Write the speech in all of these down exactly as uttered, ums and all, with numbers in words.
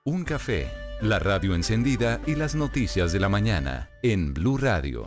Un café, la radio encendida y las noticias de la mañana en Blue Radio.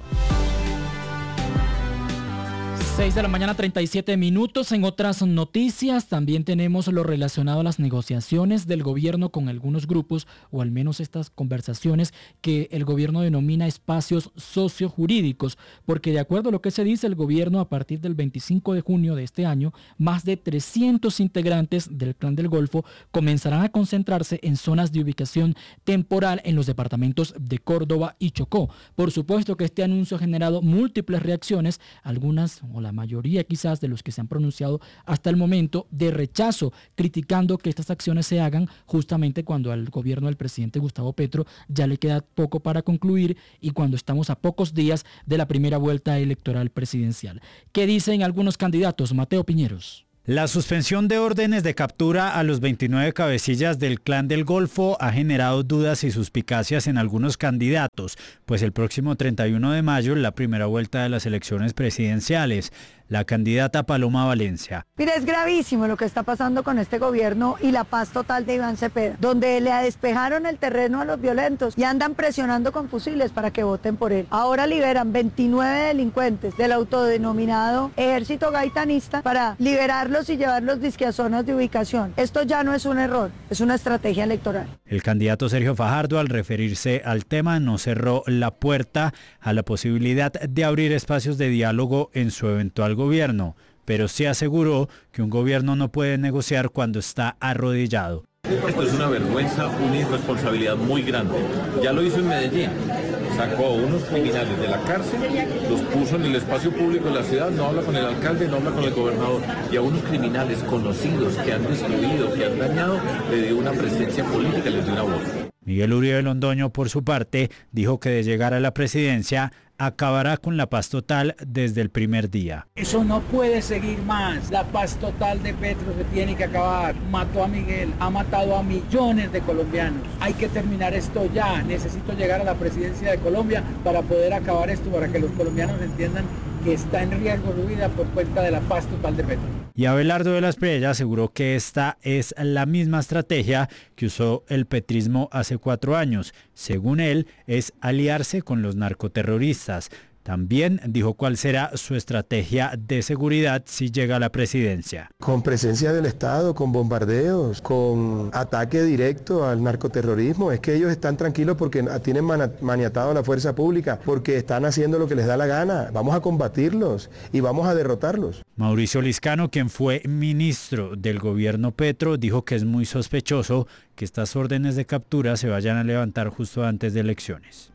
seis de la mañana, treinta y siete minutos. En otras noticias también tenemos lo relacionado a las negociaciones del gobierno con algunos grupos, o al menos estas conversaciones que el gobierno denomina espacios sociojurídicos, porque de acuerdo a lo que se dice, el gobierno a partir del veinticinco de junio de este año, más de trescientos integrantes del Clan del Golfo comenzarán a concentrarse en zonas de ubicación temporal en los departamentos de Córdoba y Chocó. Por supuesto que este anuncio ha generado múltiples reacciones, algunas o la mayoría quizás de los que se han pronunciado hasta el momento de rechazo, criticando que estas acciones se hagan justamente cuando al gobierno del presidente Gustavo Petro ya le queda poco para concluir y cuando estamos a pocos días de la primera vuelta electoral presidencial. ¿Qué dicen algunos candidatos? Mateo Piñeros. La suspensión de órdenes de captura a los veintinueve cabecillas del Clan del Golfo ha generado dudas y suspicacias en algunos candidatos, pues el próximo treinta y uno de mayo es la primera vuelta de las elecciones presidenciales. La candidata Paloma Valencia. Mira, es gravísimo lo que está pasando con este gobierno y la paz total de Iván Cepeda, donde le despejaron el terreno a los violentos y andan presionando con fusiles para que voten por él. Ahora liberan veintinueve delincuentes del autodenominado Ejército Gaitanista para liberarlos y llevarlos disque a zonas de ubicación. Esto ya no es un error, es una estrategia electoral. El candidato Sergio Fajardo, al referirse al tema, no cerró la puerta a la posibilidad de abrir espacios de diálogo en su eventual gobierno, pero sí aseguró que un gobierno no puede negociar cuando está arrodillado. Esto es una vergüenza, una irresponsabilidad muy grande. Ya lo hizo en Medellín. Sacó a unos criminales de la cárcel, los puso en el espacio público de la ciudad, no habla con el alcalde, no habla con el gobernador. Y a unos criminales conocidos que han destruido, que han dañado, le dio una presencia política, les dio una voz. Miguel Uribe Londoño, por su parte, dijo que de llegar a la presidencia acabará con la paz total desde el primer día. Eso no puede seguir más. La paz total de Petro se tiene que acabar. Mató a Miguel, ha matado a millones de colombianos. Hay que terminar esto ya. Necesito llegar a la presidencia de Colombia para poder acabar esto, para que los colombianos entiendan que está en riesgo su vida por cuenta de la paz total de Petro. Y Abelardo de la Espriella aseguró que esta es la misma estrategia que usó el petrismo hace cuatro años. Según él, es aliarse con los narcoterroristas. También dijo cuál será su estrategia de seguridad si llega a la presidencia. Con presencia del Estado, con bombardeos, con ataque directo al narcoterrorismo. Es que ellos están tranquilos porque tienen maniatado a la fuerza pública, porque están haciendo lo que les da la gana. Vamos a combatirlos y vamos a derrotarlos. Mauricio Liscano, quien fue ministro del gobierno Petro, dijo que es muy sospechoso que estas órdenes de captura se vayan a levantar justo antes de elecciones.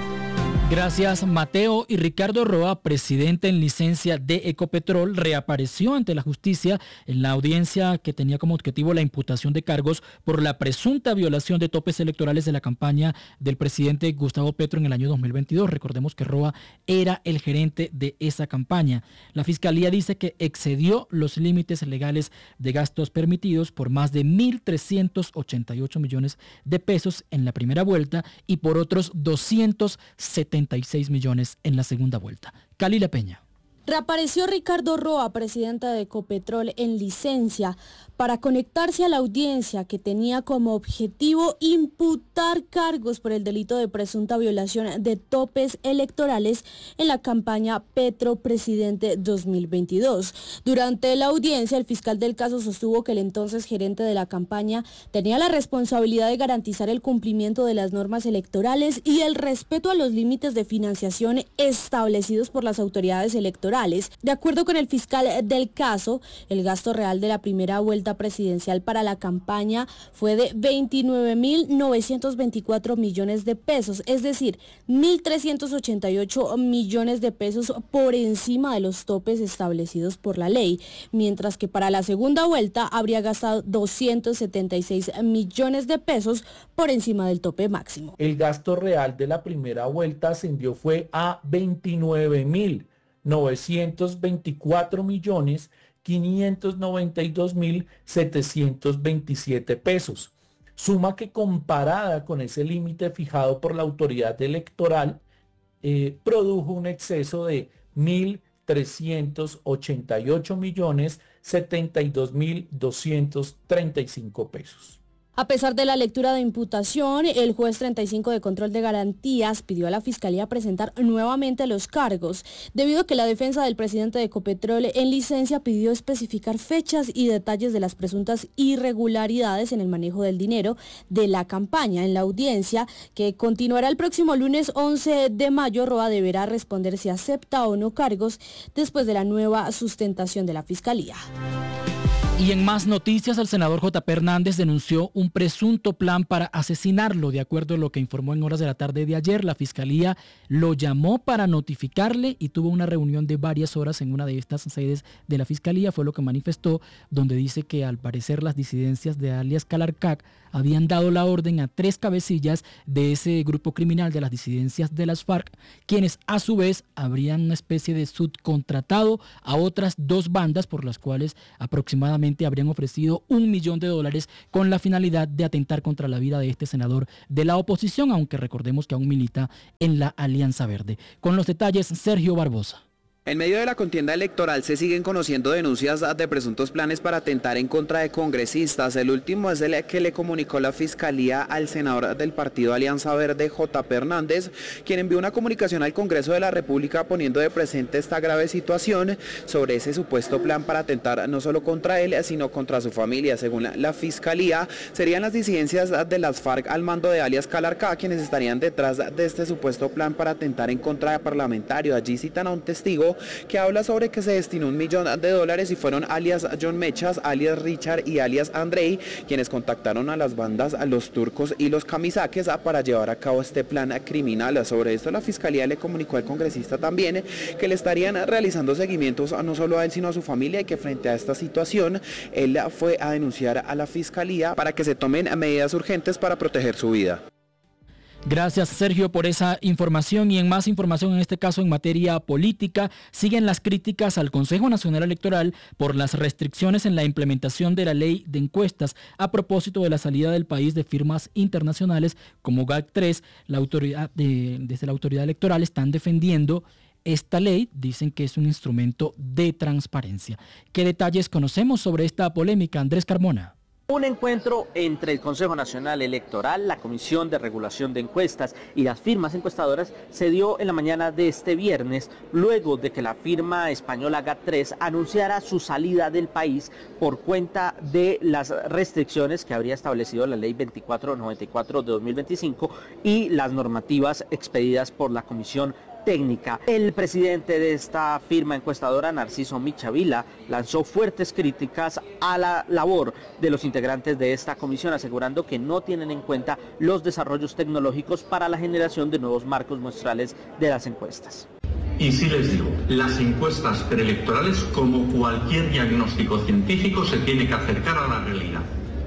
Gracias, Mateo. Y Ricardo Roa, presidente en licencia de Ecopetrol, reapareció ante la justicia en la audiencia que tenía como objetivo la imputación de cargos por la presunta violación de topes electorales de la campaña del presidente Gustavo Petro en el año dos mil veintidós. Recordemos que Roa era el gerente de esa campaña. La fiscalía dice que excedió los límites legales de gastos permitidos por más de mil trescientos ochenta y ocho millones de pesos en la primera vuelta y por otros doscientos setenta y seis millones en la segunda vuelta. Calila Peña. Reapareció Ricardo Roa, presidenta de Ecopetrol, en licencia para conectarse a la audiencia que tenía como objetivo imputar cargos por el delito de presunta violación de topes electorales en la campaña Petro Presidente dos mil veintidós. Durante la audiencia, el fiscal del caso sostuvo que el entonces gerente de la campaña tenía la responsabilidad de garantizar el cumplimiento de las normas electorales y el respeto a los límites de financiación establecidos por las autoridades electorales. De acuerdo con el fiscal del caso, el gasto real de la primera vuelta presidencial para la campaña fue de veintinueve mil novecientos veinticuatro millones de pesos, es decir, mil trescientos ochenta y ocho millones de pesos por encima de los topes establecidos por la ley, mientras que para la segunda vuelta habría gastado doscientos setenta y seis millones de pesos por encima del tope máximo. El gasto real de la primera vuelta ascendió fue a veintinueve mil novecientos veinticuatro millones quinientos noventa y dos mil setecientos veintisiete pesos, suma que comparada con ese límite fijado por la autoridad electoral eh, produjo un exceso de mil trescientos ochenta y ocho millones setenta y dos mil doscientos treinta y cinco pesos. A pesar de la lectura de imputación, el juez treinta y cinco de control de garantías pidió a la Fiscalía presentar nuevamente los cargos, debido a que la defensa del presidente de Ecopetrol en licencia pidió especificar fechas y detalles de las presuntas irregularidades en el manejo del dinero de la campaña. En la audiencia, que continuará el próximo lunes once de mayo, Roa deberá responder si acepta o no cargos después de la nueva sustentación de la Fiscalía. Y en más noticias, el senador J P Hernández denunció un presunto plan para asesinarlo. De acuerdo a lo que informó en horas de la tarde de ayer, la Fiscalía lo llamó para notificarle y tuvo una reunión de varias horas en una de estas sedes de la Fiscalía, fue lo que manifestó, donde dice que al parecer las disidencias de alias Calarcac habían dado la orden a tres cabecillas de ese grupo criminal de las disidencias de las FARC, quienes a su vez habrían una especie de subcontratado a otras dos bandas por las cuales aproximadamente habrían ofrecido un millón de dólares con la finalidad de atentar contra la vida de este senador de la oposición, aunque recordemos que aún milita en la Alianza Verde. Con los detalles, Sergio Barbosa. En medio de la contienda electoral se siguen conociendo denuncias de presuntos planes para atentar en contra de congresistas. El último es el que le comunicó la Fiscalía al senador del partido Alianza Verde, J P Hernández, quien envió una comunicación al Congreso de la República poniendo de presente esta grave situación sobre ese supuesto plan para atentar no solo contra él, sino contra su familia. Según la, la Fiscalía, serían las disidencias de las FARC al mando de alias Calarcá quienes estarían detrás de este supuesto plan para atentar en contra de parlamentario. Allí citan a un testigo que habla sobre que se destinó un millón de dólares y fueron alias John Mechas, alias Richard y alias Andrei quienes contactaron a las bandas, a los turcos y los camisaques para llevar a cabo este plan criminal. Sobre esto la Fiscalía le comunicó al congresista también que le estarían realizando seguimientos no solo a él sino a su familia y que frente a esta situación él fue a denunciar a la Fiscalía para que se tomen medidas urgentes para proteger su vida. Gracias, Sergio, por esa información. Y en más información, en este caso en materia política, siguen las críticas al Consejo Nacional Electoral por las restricciones en la implementación de la ley de encuestas a propósito de la salida del país de firmas internacionales como G A C tres. La autoridad de, desde la autoridad electoral están defendiendo esta ley, dicen que es un instrumento de transparencia. ¿Qué detalles conocemos sobre esta polémica, Andrés Carmona? Un encuentro entre el Consejo Nacional Electoral, la Comisión de Regulación de Encuestas y las firmas encuestadoras se dio en la mañana de este viernes, luego de que la firma española G A C tres anunciara su salida del país por cuenta de las restricciones que habría establecido la Ley veinticuatro noventa y cuatro de dos mil veinticinco y las normativas expedidas por la Comisión Técnica. El presidente de esta firma encuestadora, Narciso Michavila, lanzó fuertes críticas a la labor de los integrantes de esta comisión, asegurando que no tienen en cuenta los desarrollos tecnológicos para la generación de nuevos marcos muestrales de las encuestas. Y sí les digo, las encuestas preelectorales, como cualquier diagnóstico científico, se tiene que acercar a la realidad.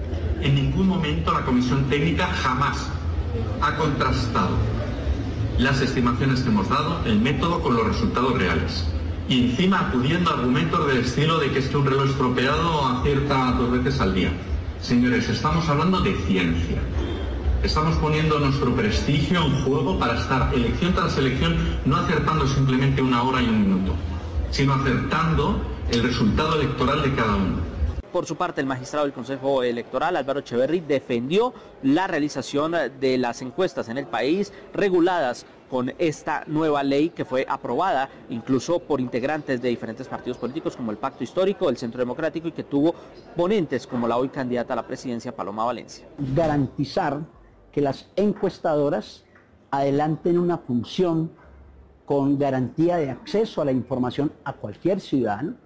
En ningún momento la Comisión Técnica jamás ha contrastado las estimaciones que hemos dado, el método con los resultados reales. Y encima acudiendo a argumentos del estilo de que es que un reloj estropeado acierta dos veces al día. Señores, estamos hablando de ciencia. Estamos poniendo nuestro prestigio en juego para estar elección tras elección, no acertando simplemente una hora y un minuto, sino acertando el resultado electoral de cada uno. Por su parte, el magistrado del Consejo Electoral, Álvaro Echeverry, defendió la realización de las encuestas en el país reguladas con esta nueva ley que fue aprobada incluso por integrantes de diferentes partidos políticos como el Pacto Histórico, el Centro Democrático, y que tuvo ponentes como la hoy candidata a la presidencia, Paloma Valencia. Garantizar que las encuestadoras adelanten una función con garantía de acceso a la información a cualquier ciudadano,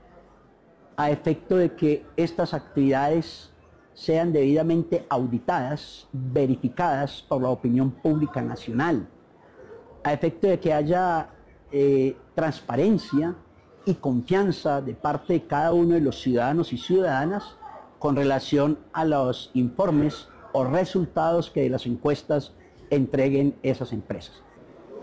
a efecto de que estas actividades sean debidamente auditadas, verificadas por la opinión pública nacional, a efecto de que haya eh, transparencia y confianza de parte de cada uno de los ciudadanos y ciudadanas con relación a los informes o resultados que de las encuestas entreguen esas empresas.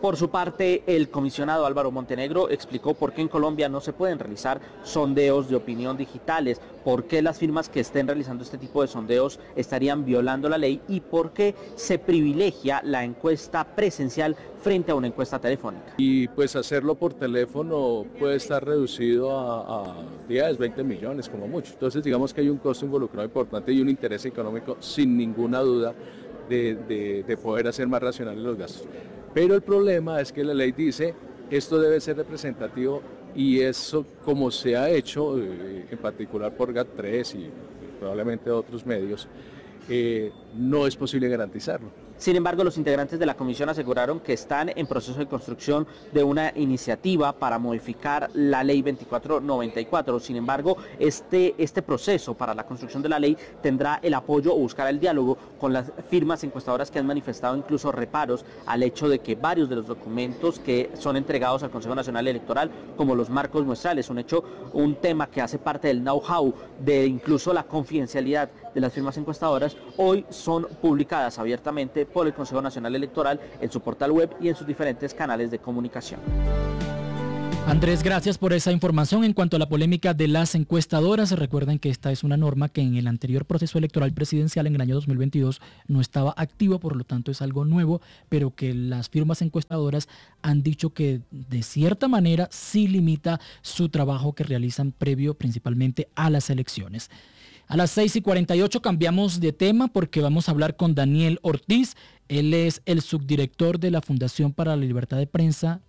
Por su parte, el comisionado Álvaro Montenegro explicó por qué en Colombia no se pueden realizar sondeos de opinión digitales, por qué las firmas que estén realizando este tipo de sondeos estarían violando la ley y por qué se privilegia la encuesta presencial frente a una encuesta telefónica. Y pues hacerlo por teléfono puede estar reducido a, a diez, veinte millones como mucho. Entonces digamos que hay un costo involucrado importante y un interés económico sin ninguna duda de, de, de poder hacer más racionales los gastos. Pero el problema es que la ley dice esto debe ser representativo y eso como se ha hecho eh, en particular por GAT tres y probablemente otros medios, eh, no es posible garantizarlo. Sin embargo, los integrantes de la comisión aseguraron que están en proceso de construcción de una iniciativa para modificar la ley veinticuatro noventa y cuatro. Sin embargo, este, este proceso para la construcción de la ley tendrá el apoyo o buscará el diálogo con las firmas encuestadoras que han manifestado incluso reparos al hecho de que varios de los documentos que son entregados al Consejo Nacional Electoral, como los marcos muestrales, un hecho, un tema que hace parte del know-how de incluso la confidencialidad de las firmas encuestadoras, hoy son publicadas abiertamente por el Consejo Nacional Electoral en su portal web y en sus diferentes canales de comunicación. Andrés, gracias por esa información. En cuanto a la polémica de las encuestadoras, recuerden que esta es una norma que en el anterior proceso electoral presidencial en el año dos mil veintidós no estaba activa, por lo tanto es algo nuevo, pero que las firmas encuestadoras han dicho que de cierta manera sí limita su trabajo que realizan previo principalmente a las elecciones. A las seis y cuarenta y ocho cambiamos de tema porque vamos a hablar con Daniel Ortiz. Él es el subdirector de la Fundación para la Libertad de Prensa